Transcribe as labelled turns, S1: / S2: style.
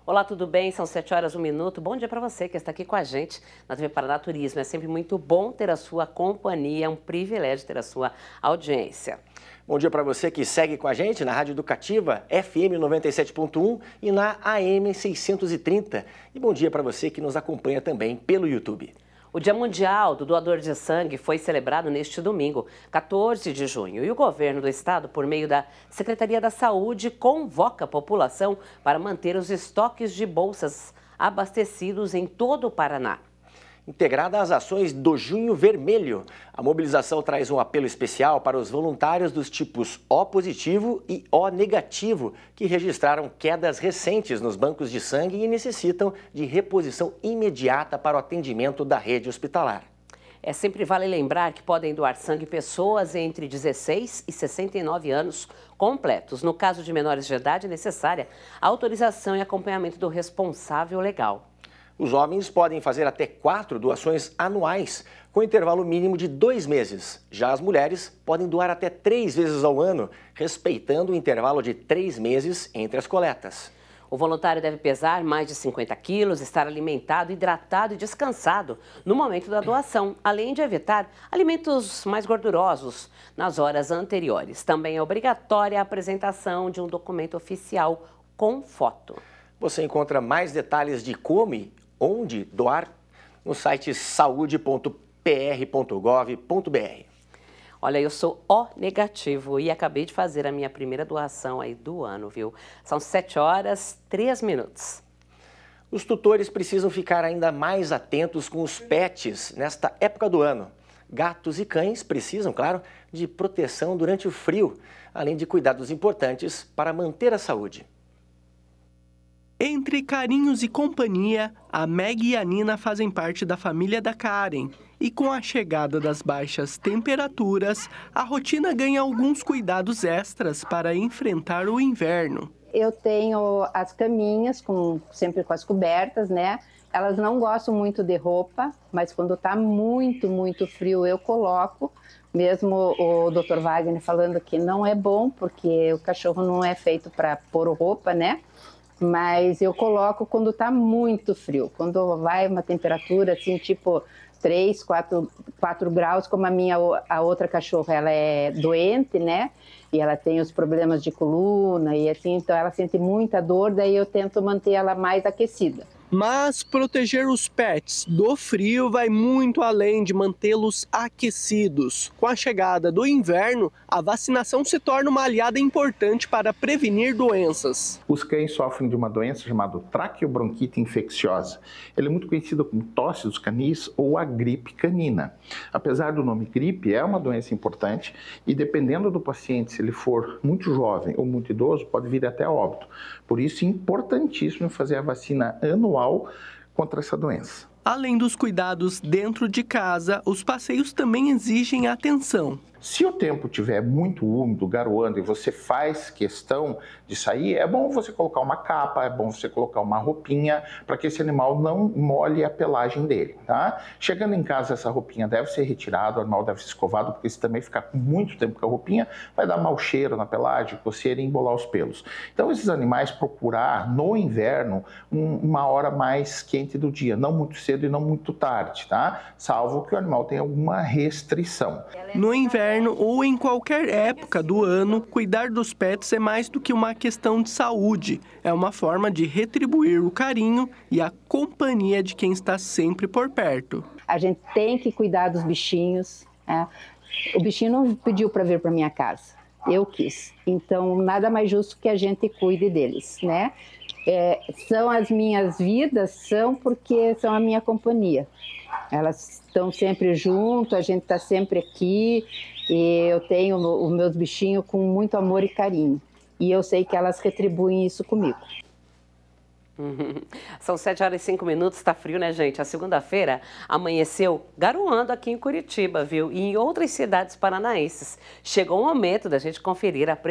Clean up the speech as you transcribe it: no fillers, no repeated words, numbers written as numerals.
S1: Olá, tudo bem? São 7h01. Bom dia para você que está aqui com a gente na TV Paraná Turismo. É sempre muito bom ter a sua companhia, é um privilégio ter a sua audiência.
S2: Bom dia para você que segue com a gente na Rádio Educativa FM 97.1 e na AM 630. E bom dia para você que nos acompanha também pelo YouTube.
S1: O Dia Mundial do Doador de Sangue foi celebrado neste domingo, 14 de junho, e o governo do estado, por meio da Secretaria da Saúde, convoca a população para manter os estoques de bolsas abastecidos em todo o Paraná.
S2: Integrada às ações do Junho Vermelho, a mobilização traz um apelo especial para os voluntários dos tipos O positivo e O negativo, que registraram quedas recentes nos bancos de sangue e necessitam de reposição imediata para o atendimento da rede hospitalar.
S1: Sempre vale lembrar que podem doar sangue pessoas entre 16 e 69 anos completos. No caso de menores de idade, é necessária a autorização e acompanhamento do responsável legal.
S2: Os homens podem fazer até 4 doações anuais, com intervalo mínimo de 2 meses. Já as mulheres podem doar até 3 vezes ao ano, respeitando o intervalo de 3 meses entre as coletas.
S1: O voluntário deve pesar mais de 50 quilos, estar alimentado, hidratado e descansado no momento da doação, além de evitar alimentos mais gordurosos nas horas anteriores. Também é obrigatória a apresentação de um documento oficial com foto.
S2: Você encontra mais detalhes de como e onde doar no site saude.pr.gov.br.
S1: Olha, eu sou O negativo e acabei de fazer a minha primeira doação aí do ano, viu? São 7h03.
S2: Os tutores precisam ficar ainda mais atentos com os pets nesta época do ano. Gatos e cães precisam, claro, de proteção durante o frio, além de cuidados importantes para manter a saúde.
S3: Entre carinhos e companhia, a Meg e a Nina fazem parte da família da Karen. E com a chegada das baixas temperaturas, a rotina ganha alguns cuidados extras para enfrentar o inverno.
S4: Eu tenho as caminhas, sempre com as cobertas, né? Elas não gostam muito de roupa, mas quando está muito frio eu coloco. Mesmo o Dr. Wagner falando que não é bom, porque o cachorro não é feito para pôr roupa, né? Mas eu coloco quando está muito frio, quando vai uma temperatura assim, tipo 3, 4 graus, como a outra cachorra, ela é doente, né? E ela tem os problemas de coluna e assim, então ela sente muita dor, daí eu tento manter ela mais aquecida.
S3: Mas proteger os pets do frio vai muito além de mantê-los aquecidos. Com a chegada do inverno, a vacinação se torna uma aliada importante para prevenir doenças.
S5: Os cães sofrem de uma doença chamada traqueobronquite infecciosa. Ele é muito conhecido como tosse dos canis ou a gripe canina. Apesar do nome gripe, é uma doença importante e dependendo do paciente, se ele for muito jovem ou muito idoso, pode vir até óbito. Por isso é importantíssimo fazer a vacina anual contra essa doença.
S3: Além dos cuidados dentro de casa, os passeios também exigem atenção.
S5: Se o tempo estiver muito úmido, garoando, e você faz questão de sair, é bom você colocar uma capa, é bom você colocar uma roupinha, para que esse animal não molhe a pelagem dele, tá? Chegando em casa, essa roupinha deve ser retirada, o animal deve ser escovado, porque se também ficar com muito tempo com a roupinha, vai dar mau cheiro na pelagem, coceira e embolar os pelos. Então, esses animais procurar, no inverno, uma hora mais quente do dia, não muito cedo e não muito tarde, tá? Salvo que o animal tenha alguma restrição.
S3: No inverno ou em qualquer época do ano, cuidar dos pets é mais do que uma questão de saúde. É uma forma de retribuir o carinho e a companhia de quem está sempre por perto.
S4: A gente tem que cuidar dos bichinhos, né? O bichinho não pediu para vir para minha casa, eu quis. Então, nada mais justo que a gente cuide deles, né? São as minhas vidas, são porque são a minha companhia. Elas estão sempre junto, a gente está sempre aqui e eu tenho os meus bichinhos com muito amor e carinho. E eu sei que elas retribuem isso comigo.
S1: São 7h05, está frio, né, gente? A segunda-feira amanheceu garoando aqui em Curitiba, viu? E em outras cidades paranaenses. Chegou o momento da gente conferir a